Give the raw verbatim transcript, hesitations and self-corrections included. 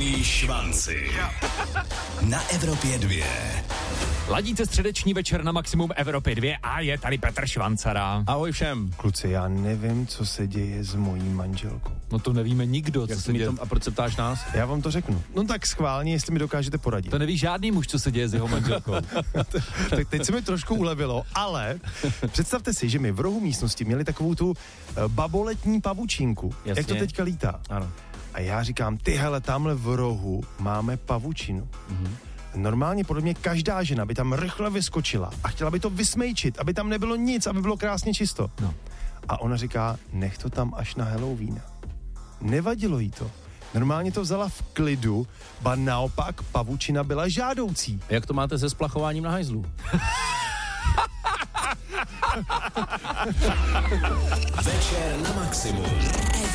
Plný švanci. Na Evropě dvě. Ladíte středeční večer na Maximum Evropy dva a je tady Petr Švancara. Ahoj všem. Kluci, já nevím, co se děje s mojí manželkou. No to nevíme nikdo, co Jak se děje. tom, a proč se ptáš nás? Já vám to řeknu. No tak schválně, jestli mi dokážete poradit. To neví žádný muž, co se děje s jeho manželkou. Tak teď se mi trošku ulevilo, ale představte si, že my v rohu místnosti měli takovou tu baboletní pavučinku. Jasně. Jak to teďka lítá. Ano. A já říkám, ty hele, tamhle v rohu máme pavučinu. Mm-hmm. Normálně podle mě každá žena by tam rychle vyskočila a chtěla by to vysmejčit, aby tam nebylo nic, aby bylo krásně čisto. No. A ona říká, nech to tam až na Halloweena. Nevadilo jí to. Normálně to vzala v klidu, ba naopak pavučina byla žádoucí. A jak to máte se splachováním na hajzlu? Večer na Maximum.